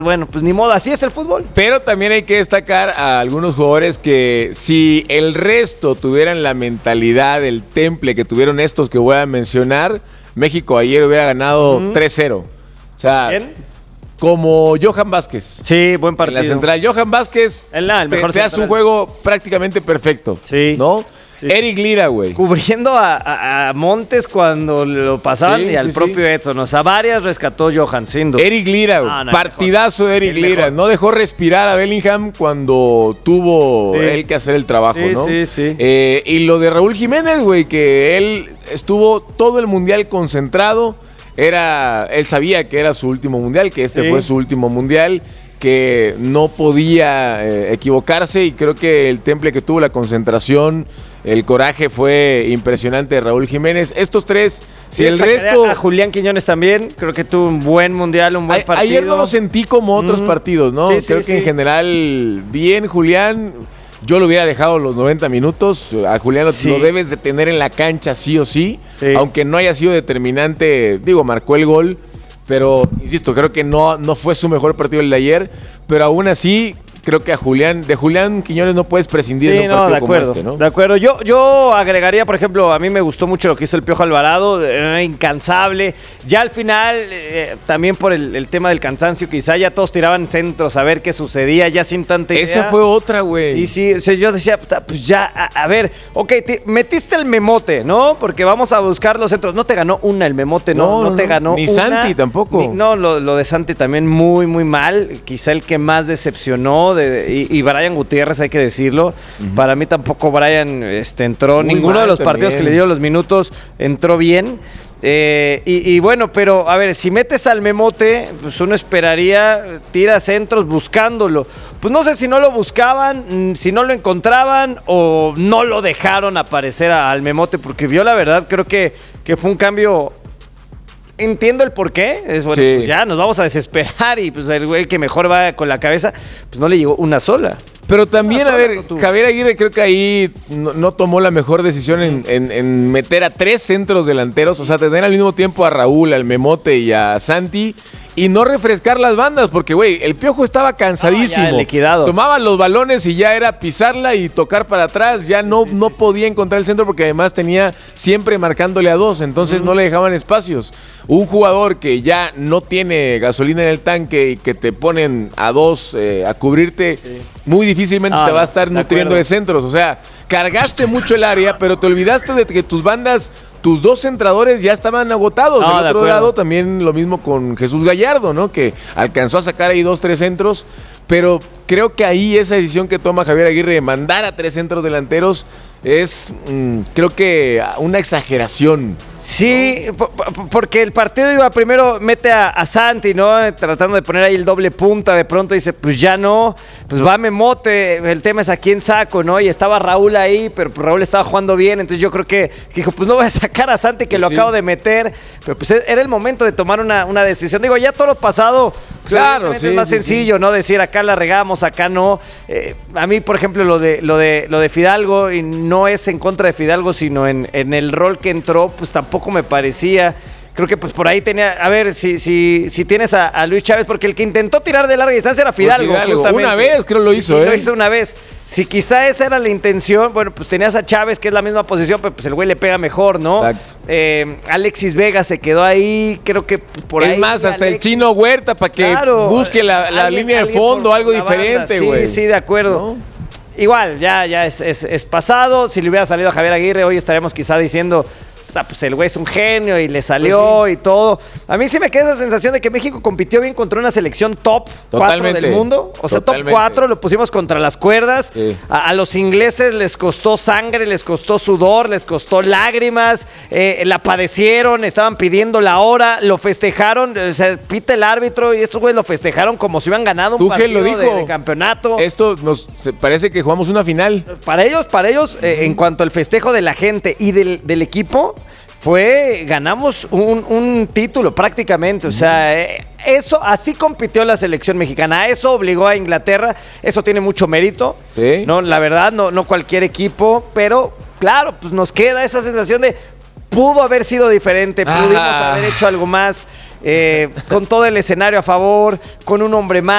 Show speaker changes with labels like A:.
A: Bueno, pues ni modo, así es el fútbol.
B: Pero también hay que destacar a algunos jugadores que si el resto tuvieran la mentalidad, el temple que tuvieron estos que voy a mencionar, México ayer hubiera ganado 3-0. O sea,
A: ¿Quién?
B: como Johan Vázquez.
A: Sí, buen partido.
B: En la central, Johan Vázquez
A: El mejor
B: te hace un juego prácticamente perfecto.
A: Sí.
B: ¿No?
A: Sí.
B: Eric Lira, güey.
A: Cubriendo a Montes cuando lo pasaban y al propio Edson. O sea, varias rescató Johan, sin duda.
B: Eric Lira, güey. Partidazo de Eric Lira. No dejó respirar a Bellingham cuando tuvo él que hacer el trabajo, ¿no?
A: Sí.
B: Y lo de Raúl Jiménez, güey, que él estuvo todo el mundial concentrado. Él sabía que era su último mundial, que fue su último mundial, que no podía equivocarse, y creo que el temple que tuvo, la concentración, el coraje fue impresionante de Raúl Jiménez. Estos tres, si el resto...
A: A Julián Quiñones también, creo que tuvo un buen mundial, un buen partido.
B: Ayer no lo sentí como otros partidos, ¿no? Creo que en general, bien, Julián. Yo lo hubiera dejado los 90 minutos. A Julián lo debes de tener en la cancha sí o sí. Aunque no haya sido determinante, marcó el gol. Pero, insisto, creo que no fue su mejor partido el de ayer. Pero aún así, creo que de Julián Quiñones no puedes prescindir de un partido como este, ¿no?
A: De acuerdo. Yo agregaría, por ejemplo, a mí me gustó mucho lo que hizo el Piojo Alvarado, incansable. Ya al final, también por el tema del cansancio, quizá ya todos tiraban centros a ver qué sucedía, ya sin tanta idea.
B: Esa fue otra, güey.
A: Sí, o sea, yo decía, pues ya, a ver, ok, metiste el memote, ¿no? Porque vamos a buscar los centros. No te ganó una el memote, no te ganó
B: ni
A: una.
B: Santi tampoco.
A: Lo de Santi también muy, muy mal. Quizá el que más decepcionó. Y Brian Gutiérrez, hay que decirlo. Para mí tampoco Brian entró.
B: Muy
A: ninguno de los
B: también.
A: partidos que le dio los minutos entró bien. Y bueno, pero a ver, si metes al memote, pues uno esperaría, tira centros buscándolo. Pues no sé si no lo buscaban, si no lo encontraban o no lo dejaron aparecer al memote, porque yo la verdad creo que fue un cambio. Entiendo el porqué, pues ya nos vamos a desesperar y pues el güey que mejor va con la cabeza, pues no le llegó una sola.
B: Pero también, Javier Aguirre creo que ahí no tomó la mejor decisión en meter a 3 centros delanteros, o sea, tener al mismo tiempo a Raúl, al Memote y a Santi, y no refrescar las bandas, porque, güey, el Piojo estaba cansadísimo.
A: Ya, liquidado.
B: Tomaba los balones y ya era pisarla y tocar para atrás, ya no podía encontrar el centro porque además tenía siempre marcándole a 2, entonces no le dejaban espacios. Un jugador que ya no tiene gasolina en el tanque y que te ponen a 2 a cubrirte, muy difícilmente te va a estar nutriendo de centros. O sea, cargaste mucho el área, pero te olvidaste de que tus bandas, tus 2 centradores ya estaban agotados. Del otro lado también lo mismo con Jesús Gallardo, ¿no? Que alcanzó a sacar ahí 2, 3 centros. Pero creo que ahí esa decisión que toma Javier Aguirre de mandar a 3 centros delanteros es, creo que una exageración.
A: Sí, ¿no? Porque el partido iba primero, mete a Santi, ¿no? Tratando de poner ahí el doble punta, de pronto dice, pues ya no, pues va Memote, el tema es a quién saco, ¿no? Y estaba Raúl ahí, pero pues Raúl estaba jugando bien, entonces yo creo que dijo, pues no voy a sacar a Santi que lo acabo de meter, pero pues era el momento de tomar una decisión. Digo, ya todo lo pasado, pues
B: claro,
A: es más sencillo, ¿no? Decir, acá la regamos, acá no. A mí, por ejemplo, lo de Fidalgo, y no es en contra de Fidalgo, sino en el rol que entró, pues tampoco me parecía. Creo que pues por ahí tenía, a ver, si tienes a Luis Chávez, porque el que intentó tirar de larga distancia era Fidalgo. Justamente.
B: Una vez creo lo hizo,
A: Lo hizo una vez. Si quizá esa era la intención, bueno, pues tenías a Chávez, que es la misma posición, pero pues el güey le pega mejor, ¿no?
B: Exacto.
A: Alexis Vega se quedó ahí, creo que por ahí.
B: Es más, hasta el Chino Huerta para que busque la línea de fondo, algo diferente, güey.
A: Sí, de acuerdo. ¿No? Igual, ya es pasado. Si le hubiera salido a Javier Aguirre, hoy estaríamos quizá diciendo, pues el güey es un genio y le salió y todo. A mí sí me queda esa sensación de que México compitió bien contra una selección top 4 del mundo. O sea, top 4, lo pusimos contra las cuerdas. Sí. A los ingleses les costó sangre, les costó sudor, les costó lágrimas. La padecieron, estaban pidiendo la hora, lo festejaron. O sea, pita el árbitro y estos güeyes lo festejaron como si hubieran ganado un partido de campeonato.
B: Esto nos parece que jugamos una final.
A: Para ellos, en cuanto al festejo de la gente y del equipo, ganamos un título prácticamente, o sea, eso, así compitió la selección mexicana, eso obligó a Inglaterra, eso tiene mucho mérito, ¿sí? No, la verdad, no cualquier equipo, pero claro, pues nos queda esa sensación de pudo haber sido diferente, pudimos haber hecho algo más. con todo el escenario a favor, con un hombre más.